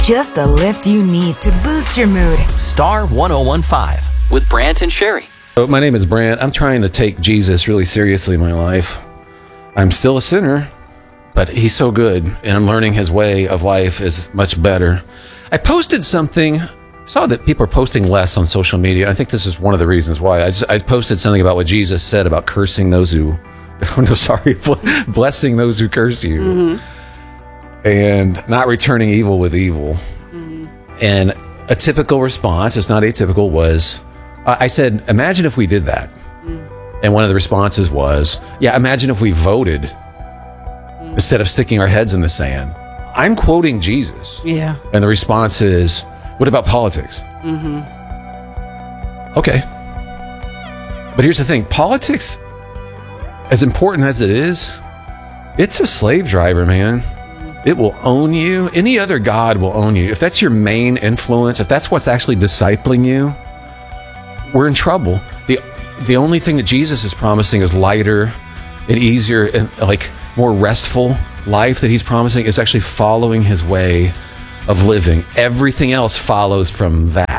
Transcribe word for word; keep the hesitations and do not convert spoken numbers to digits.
Just the lift you need to boost your mood. Star one oh one five with Brant and Sherry. So my name is Brant. I'm trying to take Jesus really seriously in my life. I'm still a sinner, but he's so good, and I'm learning his way of life is much better. I posted something, saw that people are posting less on social media. I think this is one of the reasons why. I, just, I posted something about what Jesus said about cursing those who, oh no, sorry, blessing those who curse you. Mm-hmm. And not returning evil with evil. Mm-hmm. And a typical response, it's not atypical, was, uh, I said, imagine if we did that. Mm. And one of the responses was, yeah, imagine if we voted mm. instead of sticking our heads in the sand. I'm quoting Jesus. Yeah. And the response is, what about politics? Mm-hmm. Okay. But here's the thing, politics, as important as it is, it's a slave driver, man. It will own you. Any other god will own you. If that's your main influence, if that's what's actually discipling you, we're in trouble. The the only thing that Jesus is promising is lighter and easier and like more restful life that he's promising is actually following his way of living. Everything else follows from that.